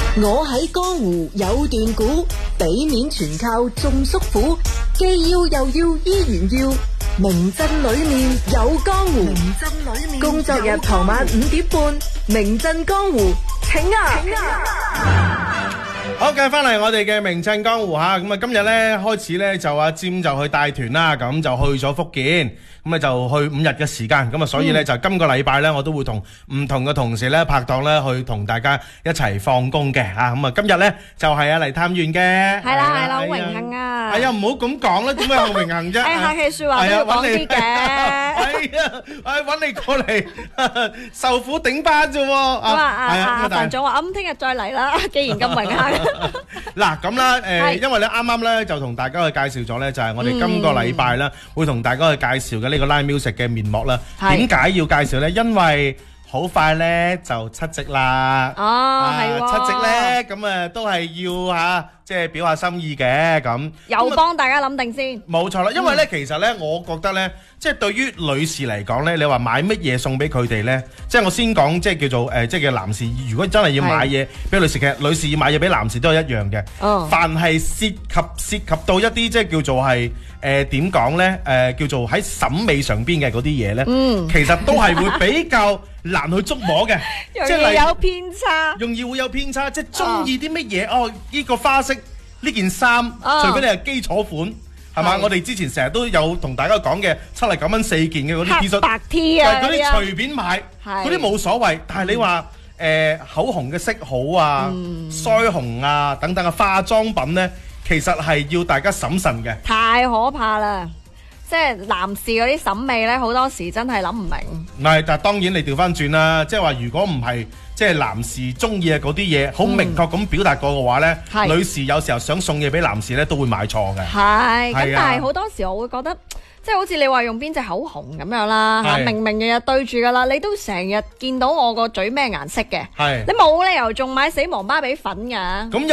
我喺江湖有段古，俾面全靠種叔父，既要又要依然要，名震裏面有江湖。工作日傍晚5點半，名震江湖，請啊！ 好，繼續翻嚟我哋嘅名震江湖吓，咁啊今日咧開始咧就阿占就去帶團啦，咁就去咗福建，咁啊就去5日嘅時間，咁啊所以咧就今個禮拜咧我都會同唔同嘅同事咧拍檔咧去同大家一齊放工嘅吓，咁啊今日咧就係嚟探員嘅， 係啦，好榮幸啊！ 哎呀唔好咁講啦，點解好榮幸啫？ 客氣說話都要講啲嘅。 揾你過嚟受苦頂班啫喎！ 范總話：聽日再嚟啦，既然咁榮幸。 嗱咁啦，因為咧啱啱咧就同大家去介紹咗咧，就係我哋今個禮拜咧會同大家去介紹嘅呢個 Live Music 嘅面幕啦。點解要介紹咧？因為好快咧就七夕啦。 哦，係喎。 七夕咧咁啊都係要嚇，即係表下心意嘅咁。 又幫大家諗定先。 冇錯啦，因為咧其實咧，我覺得咧，即係對於女士嚟講咧，你話買乜嘢送俾佢哋咧？即係我先講，即係叫做即係嘅男士，如果真係要買嘢俾女士嘅，女士要買嘢俾男士都係一樣嘅。哦。凡係涉及到一啲即係叫做係點講咧？叫做喺審美上邊嘅嗰啲嘢咧，其實都係會比較難去捉摸嘅， 即係有偏差， 容易會有偏差，即係中意啲乜嘢？哦，呢個花式呢件衫，除非你係基礎款。係嘛？我哋之前成日都有同大家講嘅79蚊4件嘅嗰啲 T 恤， 白 T 啊， 嗰啲隨便買，嗰啲冇所謂。但係你話口紅嘅色好啊、腮紅啊等等嘅化妝品呢，其實係要大家審慎嘅。 太可怕啦！即係男士嗰啲審美呢，好多時真係諗唔明。 唔係，但係當然你調翻轉啦，即係話如果唔係。即係男士中意嘅嗰啲嘢，好明確咁表達過嘅話呢，女士有時候想送嘢俾男士呢，都會買錯嘅。 係，咁但係好多時我會覺得，即係好似你話用邊隻口紅咁樣啦，明明日日對住噶啦，你都成日見到我個嘴咩顏色嘅，你冇理由仲買死亡芭比粉㗎。